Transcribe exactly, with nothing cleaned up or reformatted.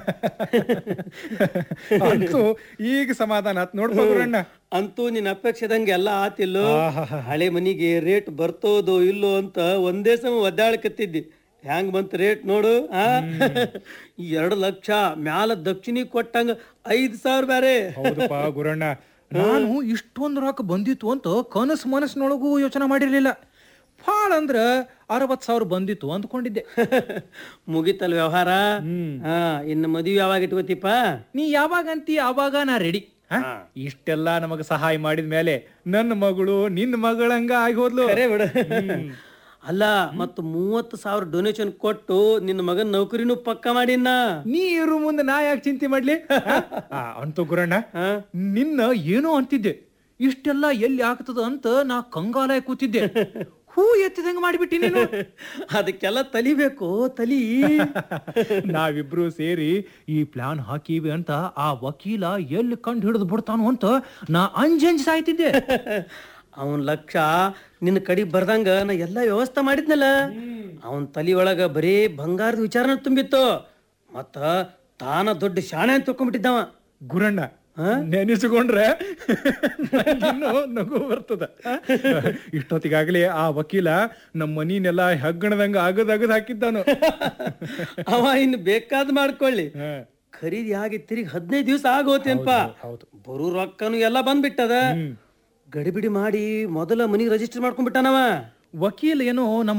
ಅಂತೂ ಈಗ ಸಮಾಧಾನ ಆತ್ ನೋಡ್ಕೋ ಗುರಣ್ಣ. ಅಂತೂ ನಿನ್ನ ಅಪೇಕ್ಷೆದಂಗೆ ಎಲ್ಲ ಆತಿಲ್ಲೋ. ಆಹಾಹಾ. ಹಳೆ ಮನಿಗೆ ರೇಟ್ ಬರ್ತೋದೋ ಇಲ್ಲೋ ಅಂತ ಒಂದೇ ಸಮ ಒದ್ದಾಳಕತ್ತಿದ್ದಿ. ಹ್ಯಾಂಗ್ ಬಂತ ರೇಟ್ ನೋಡು. ಆ ಎರಡು ಲಕ್ಷ ಮ್ಯಾಲ ದಕ್ಷಿಣಿ ಕೊಟ್ಟಂಗ ಐದ್ ಸಾವಿರ ಬೇರೆ. ಹೌದಪ್ಪ ಗುರಣ್ಣ, ನಾನು ಇಷ್ಟೊಂದು ರೊಕ್ಕ ಬಂದಿತ್ತು ಅಂತ ಕನಸು ಮನಸ್ಸಿನೊಳಗೂ ಯೋಚನೆ ಮಾಡಿರ್ಲಿಲ್ಲ. ಭಾಳ ಅಂದ್ರ ಅರವತ್ ಸಾವಿರ ಬಂದಿತ್ತು ಅಂದ್ಕೊಂಡಿದ್ದೆ. ಮುಗಿತಲ್ ವ್ಯವಹಾರ. ಹಾ ಇನ್ನು ಮದುವೆ ಯಾವಾಗ ಇಟ್ಕೋತಿಪ್ಪ? ನೀ ಯಾವಾಗ ಅಂತಿ ಅವಾಗ ನಾ ರೆಡಿ. ಇಷ್ಟೆಲ್ಲ ನಮಗ ಸಹಾಯ ಮಾಡಿದ ಮೇಲೆ ನನ್ನ ಮಗಳು ನಿನ್ನ ಮಗಳಂಗ ಆಗಿ ಹೋದ್ಲು. ಖರೆ ಬಿಡು. ಅಲ್ಲ ಮತ್ತ ಮೂವತ್ತು ಸಾವಿರ ಡೊನೇಷನ್ ಕೊಟ್ಟು ನಿನ್ನ ಮಗನ್ ನೌಕರಿನೂ ಪಕ್ಕ ಮಾಡಿನ. ನೀ ಇರು ಮುಂದೆ ನಾ ಯಾಕೆ ಚಿಂತೆ ಮಾಡ್ಲಿ? ಆ, ಅಂತೂ ಗುರಣ್ಣ, ನಿನ್ನ ಏನೋ ಅಂತಿದ್ದೆ, ಇಷ್ಟೆಲ್ಲ ಎಲ್ಲಿ ಆಗ್ತದ ಅಂತ ನಾ ಕಂಗಾಲ ಕೂತಿದ್ದೆ. ಹೂ ಎತ್ತಿದಂಗ ಮಾಡಿಬಿಟ್ಟಿ ನೀನು. ಅದಕ್ಕೆಲ್ಲ ತಲಿಬೇಕು ತಲಿ. ನಾವಿಬ್ರು ಸೇರಿ ಈ ಪ್ಲಾನ್ ಹಾಕಿವಿ ಅಂತ ಆ ವಕೀಲ ಎಲ್ಲಿ ಕಂಡು ಹಿಡಿದು ಬಿಡ್ತಾನು ಅಂತ ನಾ ಅಂಜಂಜ್ ಸಾಯ್ತಿದ್ದೆ. ಅವನ್ ಲಕ್ಷ ನಿನ್ನ ಕಡೆ ಬರ್ದಂಗ ನಾ ಎಲ್ಲ ವ್ಯವಸ್ಥೆ ಮಾಡಿದ್ನಲ್ಲ. ಅವನ್ ತಲಿ ಒಳಗ ಬರೀ ಬಂಗಾರದ ವಿಚಾರನ ತುಂಬಿತ್ತು. ಮತ್ತ ತಾನ ದೊಡ್ಡ ಶಾಣೆ ಅಂತ ತಿಳ್ಕೊಂಡ್ಬಿಟ್ಟಿದ್ದವ. ಗುರಣ್ಣ, ನೆನೆಸಿಕೊಂಡ್ರೆ ಇನ್ನೂ ನಗು ಬರ್ತದ. ಇಷ್ಟೊತ್ತಿಗಾಗ್ಲೇ ಆ ವಕೀಲ ನಮ್ಮ ಮನಿನೆಲ್ಲ ಹೆಗ್ಗಣದಂಗ ಆಗದ್ ಆಗದ್ ಹಾಕಿದ್ದಾನು. ಅವ ಇನ್ನು ಬೇಕಾದ್ ಮಾಡ್ಕೊಳ್ಳಿ, ಖರೀದಿ ಆಗಿ ತಿರುಗಿ ಹದಿನೈದು ದಿವಸ ಆಗೋತೇನ್ಪ. ಬರು ರೊಕ್ಕನು ಎಲ್ಲ ಬಂದ್ಬಿಟ್ಟದ. ಗಡಿಬಿಡಿ ಮಾಡಿ ಮೊದಲ ಮನಿ ರಿಜಿಸ್ಟರ್ ಮಾಡ್ಕೊಂಡ್ಬಿಟ್ಟಾನವ. ವಕೀಲ ಏನೋ ನಮ್ಮ